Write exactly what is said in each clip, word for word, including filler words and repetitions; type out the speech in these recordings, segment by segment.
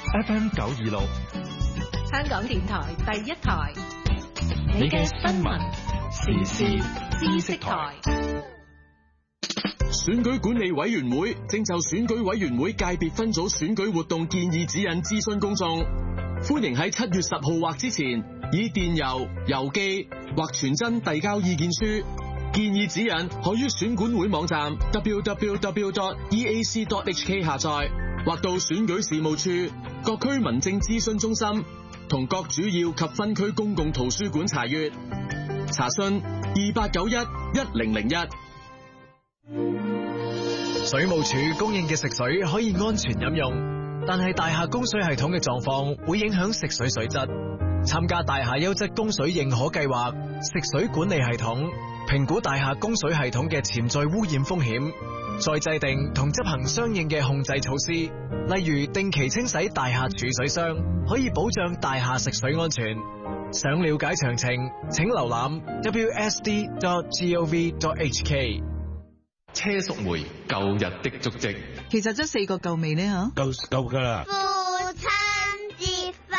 F M 九二六， 香港電台第一台， 你嘅新聞時事知識台。 選舉管理委員會正就選舉委員會界別分組選舉活動建議指引諮詢公眾，歡迎喺七月十號或之前以電郵、郵寄或傳真遞交意見書。建議指引可於選管會網站 double-u double-u double-u dot e a c dot h k 下載，或到選舉事務處、各區民政諮詢中心同各主要及分區公共圖書館查閱。查詢二八九一一零零一。 水務署供應嘅食水可以安全飲用，但係大廈供水系統嘅狀況會影響食水水質。參加大廈優質供水認可計劃，食水管理系統評估大廈供水系統嘅潛在污染風險，再制定同執行相應嘅控制措施，例如定期清洗大廈儲水箱，可以保障大廈食水安全。想了解詳情，請瀏覽 w s d dot gov dot h k。 車淑梅舊日的足跡， 其實真四個夠未呢吓？ 夠夠噶啦！ 父親節快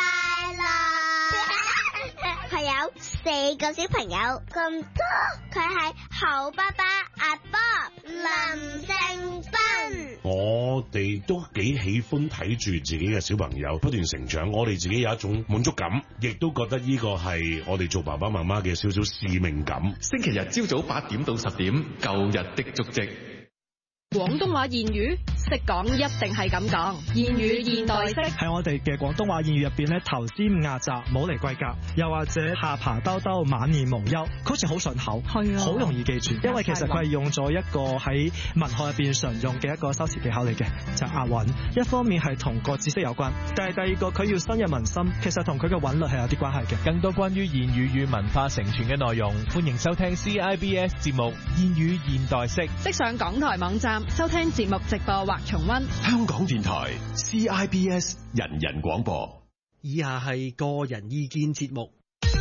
樂！佢有四個小朋友咁多，佢係好爸爸阿 Bob 林盛斌。 我哋都幾喜歡睇住自己嘅小朋友不斷成長，我哋自己有一種滿足感，亦都覺得呢個係我哋做爸爸媽媽嘅少少使命感。 星期日朝早八點到十點，舊日的足跡。 廣東話諺語識講一定係咁講，諺語現代式喺我哋嘅廣東話諺語入邊咧，頭尖壓窄冇嚟貴格，又或者下巴兜兜晚年無憂，好似好順口，係啊，好容易記住。因為其實佢係用咗一個喺文學入邊常用嘅一個修辭技巧嚟嘅，就係押韻。一方面係同個知識有關，但係第二個佢要深入民心，其實同佢嘅韻律係有啲關係嘅。 更多關於諺語與文化承傳嘅內容，歡迎收聽 C I B S 節目諺語現代式， 即上港台網站收聽節目直播或重溫。 香港電台 C I B S 人人廣播。 以下係個人意見節目，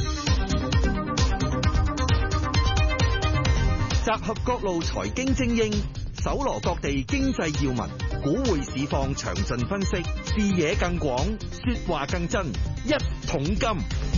集合各路財經精英，搜羅各地經濟要聞，股匯市況詳盡分析，視野更廣，說話更真，一桶金。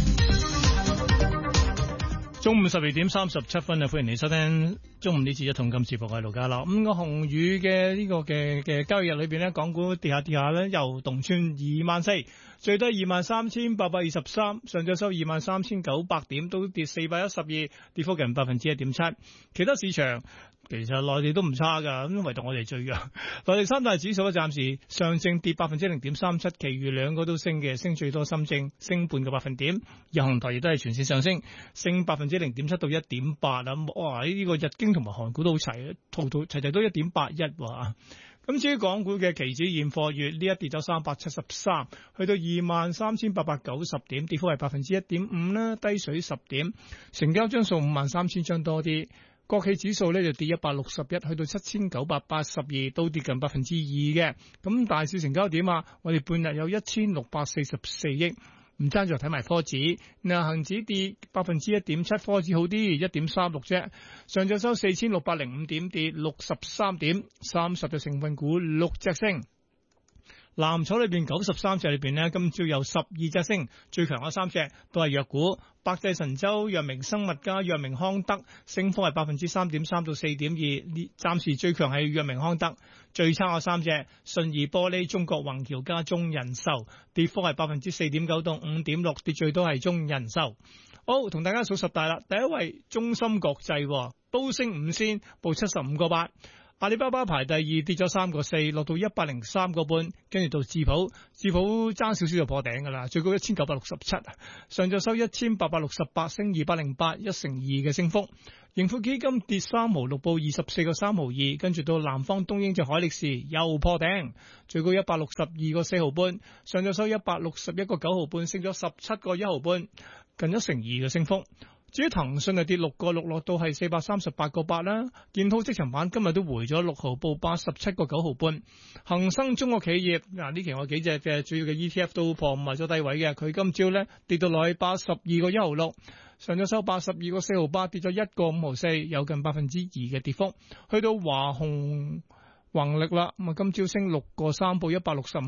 中午十二點三十七分啊！歡迎你收聽中午呢次一桶金節目，我係盧家樂。咁個紅雨嘅呢個嘅嘅交易日裏邊咧，港股跌下跌下咧，又洞穿二萬四，最低二萬三千八百二十三，上晝收二萬三千九百點，都跌四百一十二，跌幅近百分之一點七。其他市場其實內地都唔差噶，咁唯獨我哋最弱。內地三大指數咧，暫時上證跌百分之零點三七，其餘兩個都升嘅，升最多深證升半個百分點，日韓台亦都係全線上升，升百分之零點七到一點八啊！哇，呢、這個日經同埋韓股都好齊，圖圖齊齊都一點八一喎。咁至於港股嘅期指現貨月呢，一跌咗三百七十三，去到二萬三千八百九十點，跌幅係百分之一點五啦，低水十點，成交張數五萬三千張多啲。國企指數呢就跌一百六十一，去到七千九百八十二，都跌近百分之二嘅。咁大市成交點啊，我哋半日有一千六百四十四億。唔爭在睇埋科指，嗱恒指跌百分之一點七，科指好啲，一點三六啫。上晝收四千六百零五點，跌六十三點，三十隻成分股六隻升。藍籌裏邊九十三隻裏邊呢，今朝有十二隻升，最強嗰三隻都係藥股，百濟神州、藥明生物加藥明康德，升幅係百分之三點三到四點二，暫時最強係藥明康德，最差嗰三隻信義玻璃、中國宏橋加中人壽，跌幅係百分之四點九到五點六，跌最多係中人壽。好，同大家數十大啦，第一位中芯國際都升五仙，報七十五個八。阿里巴巴排第二，跌咗三個四，落到一百零三個半，跟住到智普，智普爭少少就破頂噶啦，最高一千九百六十七，上晝收一千八百六十八，升二百零八，一成二嘅升幅。盈富基金跌三毫六，報二十四個三毫二，跟住到南方東英就海力士又破頂，最高一百六十二個四毫半，上晝收一百六十一個九毫半，升咗十七個一毫半，近一成二嘅升幅。至於騰訊係跌六個六，落到係四百三十八個八啦。建滔積層板今日都回咗六毫，報八十七個九毫半。恒生中國企業嗱呢期我幾隻嘅主要嘅 E T F 都破埋咗低位嘅，佢今朝咧跌到落去八十二個一毫六，上咗收八十二個四毫八，跌咗一個五毫四，有近百分之二嘅跌幅。去到華虹宏力啦，咁啊今朝升六個三，報一百六十五個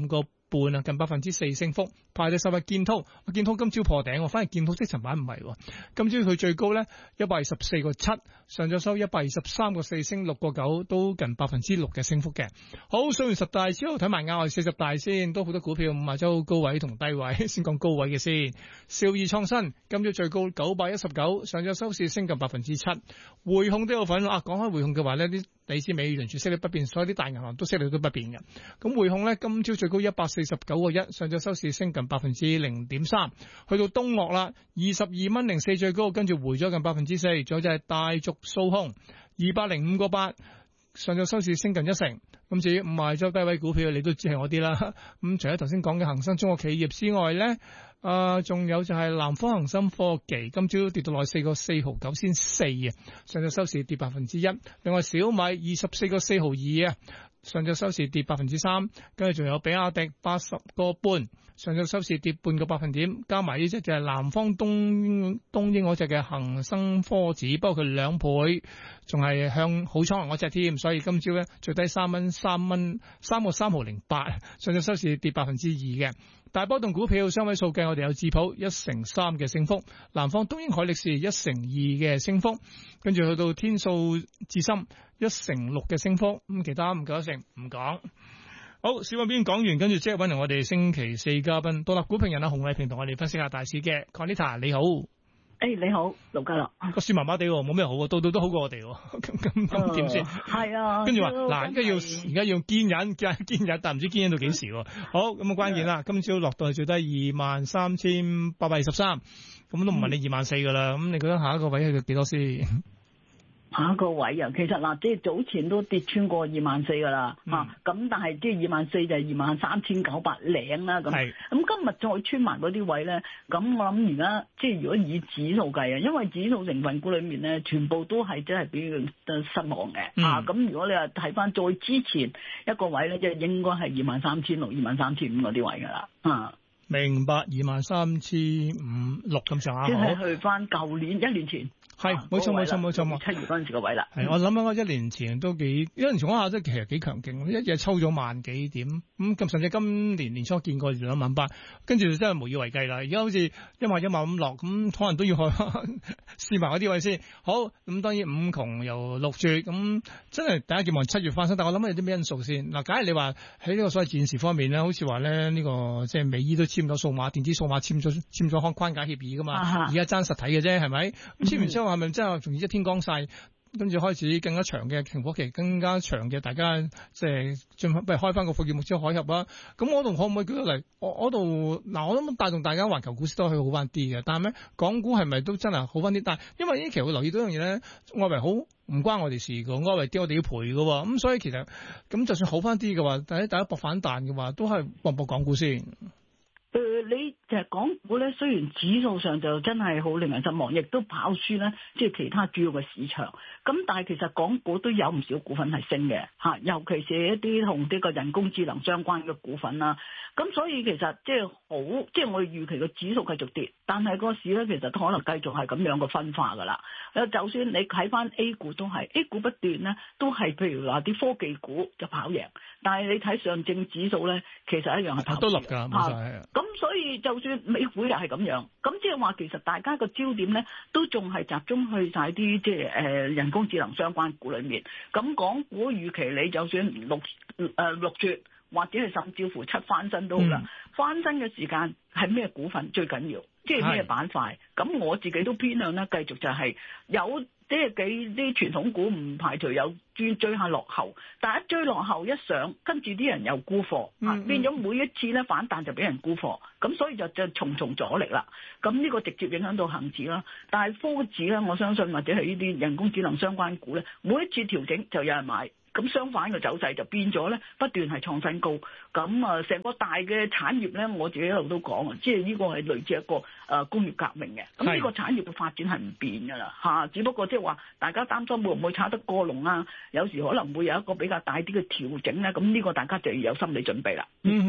半啊，近百分之四升幅。排第十日建滔，建滔今朝破頂，反而建滔即尋晚唔係喎，今朝佢最高咧一百二十四個七，上晝收一百二十三個四，升六個九，都近百分之六嘅升幅嘅。好，數完十大之後睇埋亞外四十大先，都好多股票五十周高位同低位，先講高位嘅先。兆易創新今朝最高九百一十九，上晝收市升近百分之七。匯控都有份啊，講開匯控嘅話呢，啲你知美聯儲息率不變，所有啲大銀行都息率都不變嘅。咁匯控呢，今朝最高一百四十九個一，上晝收市升近百分之零點三。去到東岳啦，二十二蚊零四最高，跟住回咗近百分之四。仲有就係大族數控二百零五個八，上晝收市升近一成。咁至於五十周低位股票，你都知係我啲啦。咁除咗頭先講嘅恒生中國企業之外咧，啊，仲有就係南方恒生科技，今朝跌到落四個四毫九先四啊，上晝收市跌百分之一。另外小米二十四個四毫二啊，上晝收市跌百分之三。跟住仲有比亞迪八十個半，上晝收市跌半個百分點。加埋呢隻就係南方東東英嗰隻嘅恒生科指，不過佢兩倍，仲係向好倉嗰隻添，所以今朝咧最低三蚊三蚊三個三毫零八，上晝收市跌百分之二嘅。大波動股票雙位數計，我哋有智普一成三嘅升幅，南方東英海力士一成二嘅升幅，跟住去到天數智深一成六嘅升幅，咁其他唔夠一成唔講。好，小嗰邊講完，跟住即係揾嚟我哋星期四嘉賓獨立股評人啊洪麗萍同我哋分析下大市嘅。Conita 你好。 誒、hey, 你好，盧家樂。 個市麻麻地，冇咩好，度度都好過我哋。咁咁咁點先？ 係啊。 跟住話嗱，而家要而家要堅忍，堅忍，但唔知堅忍到幾時。好，咁啊關鍵啦，今朝落到去最低二萬三千八百二十三，咁都唔問你二萬四噶啦。咁、嗯、你覺得下一個位係幾多先？ 下一個位啊，其實嗱，即係早前都跌穿過二萬四噶啦，嚇、嗯，咁、啊、但係即係二萬四就係二萬三千九百零啦，咁，咁今日再穿埋嗰啲位咧，咁我諗而家即係如果以指數計啊，因為指數成分股裏面咧，全部都係真係比較失望嘅，嗯、啊，咁如果你話睇翻再之前一個位咧，即係應該係二萬三千六、二萬三千五嗰啲位噶啦，啊。 明白，二萬三千五六咁上下， 即係去翻舊年一年前， 係冇錯冇錯冇錯冇七月嗰陣時個位啦。 係、嗯、我諗緊我一年前都幾一年前嗰下真係其實幾強勁，一日抽咗萬幾點，咁、嗯、咁甚至今年年初見過兩萬八，跟住就真係無以為繼啦。而家好似一萬一萬五落，咁可能都要去試埋嗰啲位先。好，咁當然五窮又六絕，咁真係第一件望七月翻身。但我諗有啲咩因素先？嗱，假如你話喺呢個所謂戰事方面咧，好似話咧呢個即係美伊都簽咗數碼電子數碼簽咗簽咗框框架協議噶嘛，而家爭實體嘅啫，係咪？簽完之後係咪真係仲要一天光晒？跟住開始更加長嘅停火期，更加長嘅大家即係進不如開翻個復業目標海峽啦。咁我度可唔可以舉個例？我我度嗱，我諗帶動大家環球股市都可以好翻啲嘅。但係咧，港股係咪都真係好翻啲？但係因為呢期會留意到一樣嘢咧，外圍好唔關我哋事嘅，外圍跌我哋要賠嘅。咁所以其實咁就算好翻啲嘅話，但係大家搏反彈嘅話，都係搏唔搏港股先？ 誒、呃，你其實港股咧，雖然指數上就真係好令人失望，亦都跑輸咧，即係其他主要嘅市場。咁但係其實港股都有唔少股份係升嘅嚇，尤其是一啲同呢個人工智能相關嘅股份啦。咁所以其實即係好，即係我哋預期個指數繼續跌，但係個市咧其實都可能繼續係咁樣嘅分化㗎啦。誒，就算你睇翻 A 股都係 A 股不斷咧，都係譬如話啲科技股就跑贏，但係你睇上證指數咧，其實一樣係跑輸。都立㗎，冇錯。咁所以就算美股又係咁樣，咁即係話其實大家個焦點咧都仲係集中去晒啲即係誒人工智能相關股裏面。咁港股預期你就算六誒六絕或者係甚至乎七翻身都好啦，嗯、翻身嘅時間係咩股份最緊要？即係咩板塊？咁我自己都偏向咧，繼續就係有即係幾啲傳統股唔排除有追追下落後，但係一追落後一上，跟住啲人又沽貨，嗯嗯變咗每一次咧反彈就俾人沽貨，咁所以就就重重阻力啦。咁呢個直接影響到恒指啦，但係科指咧，我相信或者係呢啲人工智能相關股咧，每一次調整就有人買。咁相反嘅走勢就變咗咧，不斷係創新高。咁啊，成個大嘅產業咧，我自己一路都講啊，即係呢個係類似一個誒、呃、工業革命嘅。咁呢個產業嘅發展係唔變㗎啦嚇，只不過即係話大家擔心會唔會炒得過龍啊？有時可能會有一個比較大啲嘅調整咧。咁呢個大家就要有心理準備啦。 嗯哼，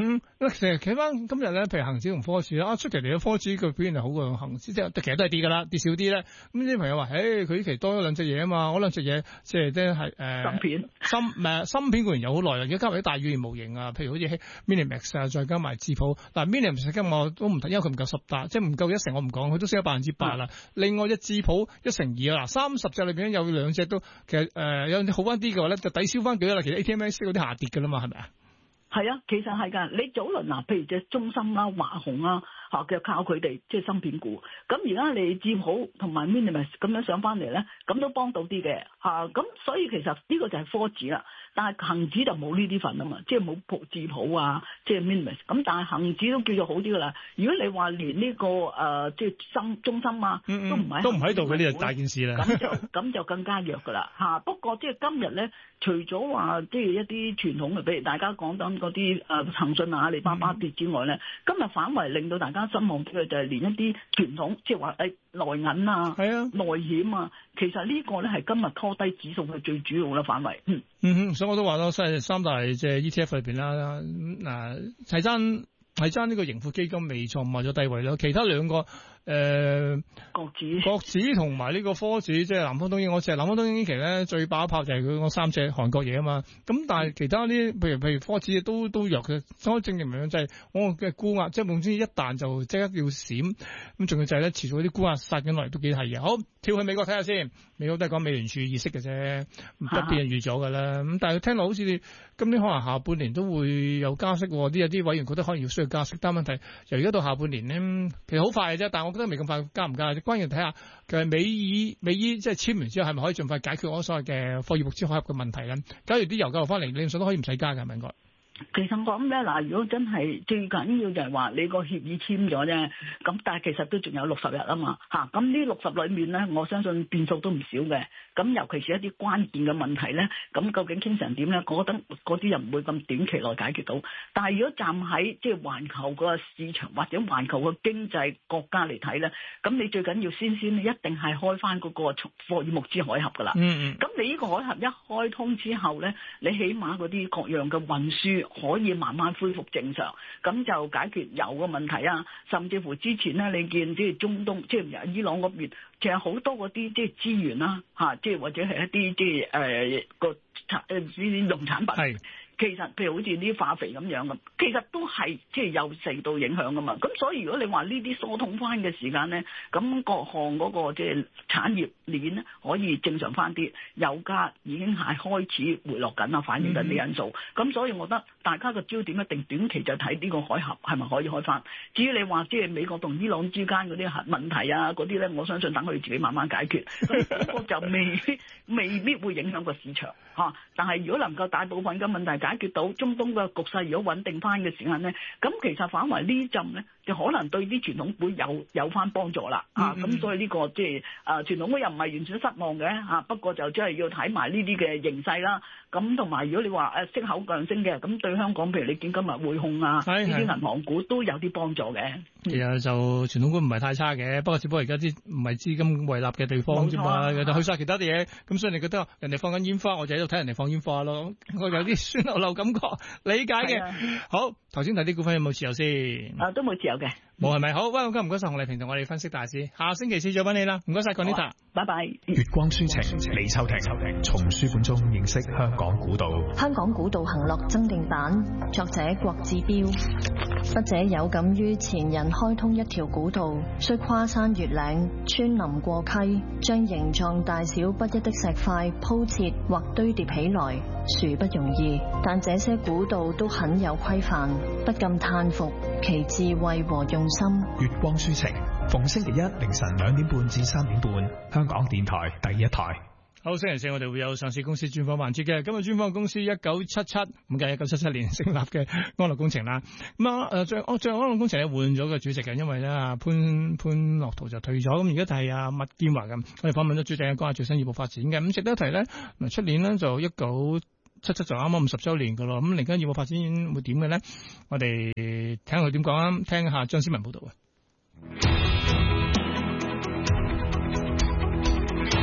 成日企翻今日咧，譬如恒指同科指啦，啊出奇嚟嘅科指佢表現係好過恒指，即係其實都係跌㗎啦，跌少啲咧。咁啲朋友話，誒佢呢期多咗兩隻嘢啊嘛，嗰兩隻嘢即係咧係誒芯片， 芯誒芯片固然有好耐啦，而家加埋啲大語言模型啊，譬如好似 Minimax 啊，再加埋智譜。嗱 Minimax 今日我都唔睇，因為佢唔夠十大，即係唔夠一成，我唔講，佢都升咗百分之八啦。另外一智譜一成二啊，嗱三十隻裏邊有兩隻都其實誒、呃、有好翻啲嘅話咧，就抵消翻幾多啦。其實 A T M X 嗰啲下跌㗎啦嘛，係咪啊？ 係啊，其實係㗎。你早輪嗱，譬如隻中芯啦、華虹啦，嚇嘅靠佢哋即係芯片股。咁而家你智譜同埋 Minimax 咁樣上翻嚟咧，咁都幫到啲嘅嚇。咁所以其實呢個就係科指啦。但係恒指就冇呢啲份啊嘛，即係冇智譜啊，即係 Minimax。咁但係恒指都叫做好啲㗎啦。如果你話連呢、這個誒、呃、即係芯中芯啊， 嗯嗯都唔喺都唔喺度嘅，呢就大件事啦。 咁就咁就更加弱㗎啦嚇。不過即係今日咧，除咗話即係一啲傳統嘅，譬如大家講緊嗰啲誒騰訊啊、阿里巴巴跌之外咧，嗯、今日反為令到大家失望嘅就係連一啲傳統，即係話誒內銀啊、 係啊、 內險啊，其實呢個咧係今日拖低指數嘅最主要啦，反為嗯。 嗯哼，所以我都話咯，即係三大即係 E T F 裏邊啦，嗱係爭係爭呢個盈富基金未創賣咗低位咯，其他兩個。誒、呃， 國指、 國指同埋呢個科指，即係南方東英，我淨係南方東英呢期咧最爆一炮就係佢嗰三隻韓國嘢啊嘛。咁但係其他啲，譬如譬如科指都都弱嘅，所以正正明就係我嘅沽壓，即係總之一彈就即刻要閃。咁仲要就係咧，遲早啲沽壓殺緊落嚟都幾係嘅。好，跳去美國睇下先，美國都係講美聯儲議息嘅啫，不變就預咗㗎啦。咁但係聽落好似今年可能下半年都會有加息，啲有啲委員覺得可能要需要加息，但問題由而家到下半年咧，其實好快嘅啫。但係我覺得未咁快加唔加，關鍵睇下其實美以美伊即係簽完之後係咪可以盡快解決我所謂嘅貨幣目資海峽嘅問題咧？假如啲油價落翻嚟，理論上都可以唔使加㗎，係咪應該？ 其實我諗咧，嗱，如果真係最緊要就係話你個協議簽咗啫，咁但係其實都仲有六十日啊嘛，嚇，咁呢六十裏面咧，我相信變數都唔少嘅。咁尤其是一啲關鍵嘅問題咧，咁究竟傾成點咧？我覺得嗰啲又唔會咁短期內解決到。但係如果站喺即係環球個市場或者環球個經濟國家嚟睇咧，咁你最緊要先先一定係開翻嗰個貨幣目資海峽㗎啦。 嗯嗯。 咁你呢個海峽一開通之後咧，你起碼嗰啲各樣嘅運輸可以慢慢恢復正常，咁就解決油嘅問題啊，甚至乎之前咧，你見即係中東，即係伊朗嗰邊，其實好多嗰啲即係資源啦，嚇，即係或者係一啲即係誒個產誒呢啲農產品。其實譬如好似啲化肥咁樣咁，其實都係即係有受到影響噶嘛。咁所以如果你話呢啲疏通翻嘅時間咧，咁各項嗰個即係產業鏈咧可以正常翻啲，油價已經係開始回落緊啦，反映緊啲因素。咁、嗯、所以我覺得大家嘅焦點一定短期就睇呢個海峽係咪可以開翻。至於你話即係美國同伊朗之間嗰啲核問題啊嗰啲咧，我相信等佢哋自己慢慢解決。咁嗰個就未必未必會影響個市場嚇、啊。但係如果能夠大部分嘅問題解決到中東嘅局勢，如果穩定翻嘅時間咧，咁其實反為呢陣咧，就可能對啲傳統股有有翻幫助啦。啊，咁所以呢、這個即係啊傳統股又唔係完全失望嘅嚇、啊，不過就真係要睇埋呢啲嘅形勢啦。咁同埋如果你話誒息口上升嘅，咁對香港譬如你見今日匯控啊呢啲銀行股都有啲幫助嘅。 其實就傳統股唔係太差嘅，不過只不過而家啲唔係資金為立嘅地方啫嘛，就去晒其他啲嘢。咁所以你覺得人哋放緊煙花，我就喺度睇人哋放煙花咯。我有啲酸溜溜感覺，理解嘅。好，頭先睇啲股份有冇持有先？ 啊，都冇持有嘅。 冇係咪？好，喂，唔該唔該晒洪麗萍同我哋分析大市。下星期四再揾你啦，唔該晒 Conita， 拜拜。 月光書情，李秋婷，從書本中認識香港古道。 香港古道行樂增訂版，作者郭志標。筆者有感於前人開通一條古道，需跨山越嶺，穿林過溪，將形狀大小不一的石塊鋪設或堆疊起來，殊不容易。但這些古道都很有規範，不禁嘆服其智慧和用心。 月光書情，逢星期一凌晨兩點半至三點半，香港電台第一台。 好，星期四我哋會有上市公司專訪環節嘅。今日專訪公司一九七七，咁計一九七七年成立嘅安樂工程啦。咁啊誒，最安最安樂工程咧換咗個主席嘅，因為咧潘潘樂圖就退咗，咁而家就係阿麥建華咁。我哋訪問咗主席講下最新業務發展嘅。咁值得一提咧，嗱出年咧就一九七七就啱啱五十週年噶咯。咁嚟緊業務發展會點嘅咧？我哋聽下佢點講啊！聽下張思文報道啊！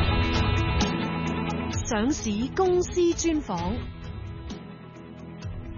上市公司專訪。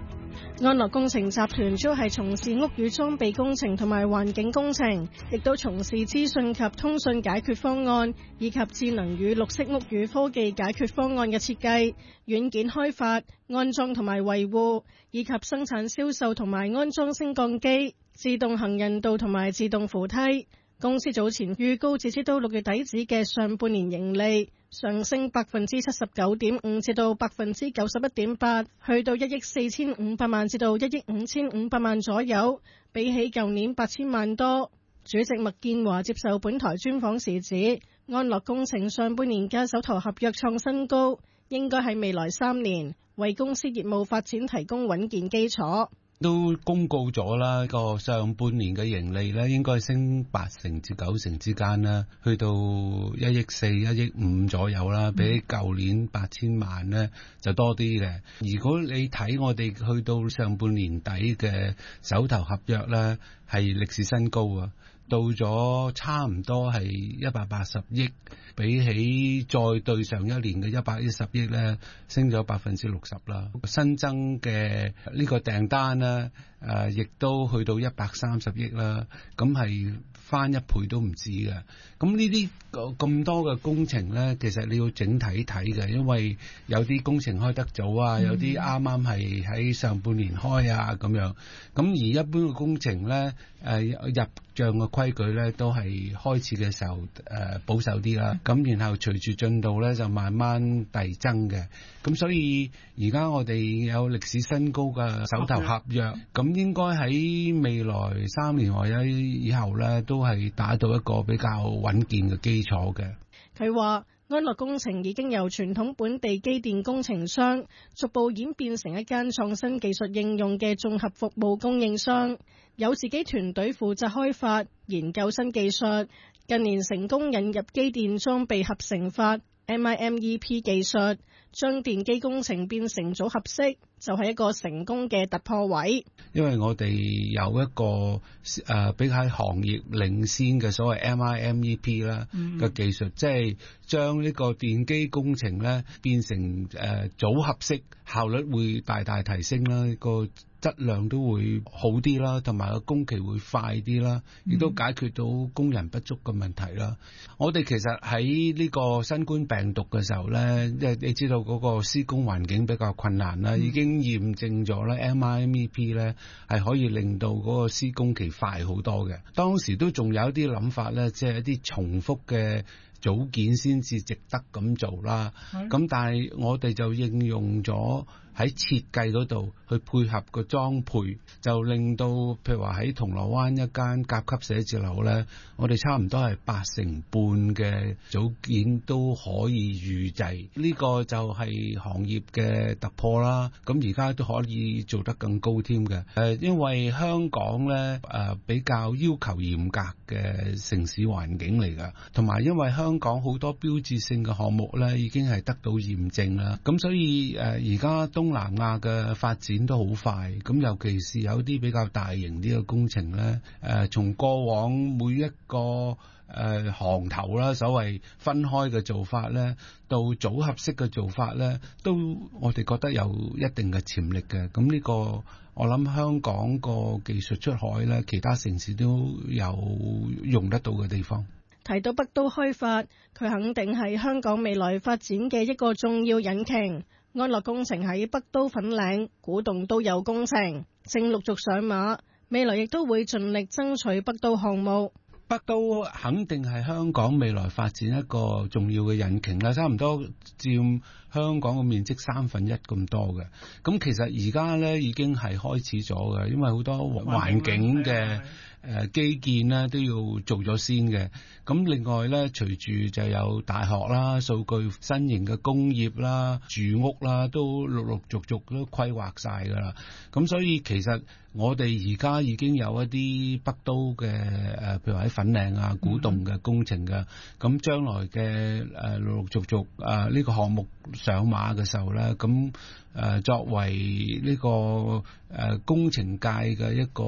安樂工程集團主要係從事屋宇裝備工程同埋環境工程，亦都從事資訊及通訊解決方案以及智能與綠色屋宇科技解決方案嘅設計、軟件開發、安裝同埋維護，以及生產銷售同埋安裝升降機、自動行人道同埋自動扶梯。公司早前預告，截至到六月底止嘅上半年盈利上升百分之七十九點五，至到百分之九十一點八，去到一億四千五百萬至到一億五千五百萬左右，比起舊年八千萬多。主席麥建華接受本台專訪時指，安樂工程上半年嘅手頭合約創新高，應該喺未來三年為公司業務發展提供穩健基礎。 都公告咗啦，個上半年嘅盈利咧應該升八成至九成之間啦，去到一億四、一億五左右啦，比舊年八千萬咧就多啲嘅。如果你睇我哋去到上半年底嘅手頭合約咧，係歷史新高啊！到咗差唔多係一百八十億，比起再對上一年嘅一百一十億咧，升咗百分之六十啦。新增嘅呢個訂單咧，誒亦都去到一百三十億啦，咁係翻一倍都唔止嘅。咁呢啲咁多嘅工程咧，其實你要整體睇嘅，因為有啲工程開得早啊，有啲啱啱係喺上半年開啊咁樣。咁而一般嘅工程咧，誒入帳嘅規矩咧都係開始嘅時候誒、呃、保守啲啦，咁然後隨住進度咧就慢慢遞增嘅。咁所以而家我哋有歷史新高嘅手頭合約，咁應該喺未來三年或者以後咧都係打到一個比較穩健嘅基礎嘅。 佢話安樂工程已經由傳統本地機電工程商逐步演變成一間創新技術應用嘅綜合服務供應商，有自己團隊負責開發研究新技術，近年成功引入機電裝備合成法 M I M E P 技術，將電機工程變成組合式，就係一個成功嘅突破位。 因為我哋有一個誒、呃、比喺行業領先嘅所謂 M I M E P 啦嘅技術，即係將呢個電機工程咧變成誒、呃、組合式，效率會大大提升啦，個質量都會好啲啦，同埋個工期會快啲啦，亦都解決到工人不足嘅問題啦。嗯、我哋其實喺呢個新冠病毒嘅時候咧，即係你知道嗰個施工環境比較困難啦，嗯、已經驗證咗咧 M I M E P 咧係可以令到嗰個施工期快好多嘅。當時都仲有一啲諗法咧，即係一啲重複嘅組件先至值得咁做啦。咁、嗯、但係我哋就應用咗喺設計嗰度去配合個裝配，就令到譬如話喺銅鑼灣一間甲級寫字樓咧，我哋差唔多係八成半嘅組件都可以預製，呢、這個就係行業嘅突破啦。咁而家都可以做得更高添嘅。誒，因為香港咧誒比較要求嚴格嘅城市環境嚟㗎，同埋因為香港好多標誌性嘅項目咧已經係得到驗證啦，咁所以誒而家都東南亞嘅發展都好快，咁尤其是有啲比較大型啲嘅工程咧，誒、呃，從過往每一個誒、呃、行頭啦，所謂分開嘅做法咧，到組合式嘅做法咧，都我哋覺得有一定嘅潛力嘅。咁呢個我諗香港個技術出海咧，其他城市都有用得到嘅地方。 提到北都開發，佢肯定係香港未來發展嘅一個重要引擎。安樂工程喺北都、粉嶺、古洞都有工程，正陸續上馬，未來亦都會盡力爭取北都項目。 北都肯定係香港未來發展一個重要嘅引擎啦，差唔多佔香港嘅面積三分一咁多嘅。咁其實而家咧已經係開始咗嘅，因為好多環境嘅誒基建咧都要做咗先嘅。咁另外咧，隨住就有大學啦、數據新型嘅工業啦、住屋啦，都陸陸續續都規劃晒㗎啦。咁所以其實我哋而家已經有一啲北都嘅誒，譬如喺粉嶺啊、古洞嘅工程嘅。咁將來嘅誒陸陸續續啊呢個項目上馬嘅時候咧，咁誒作為呢個誒工程界嘅一個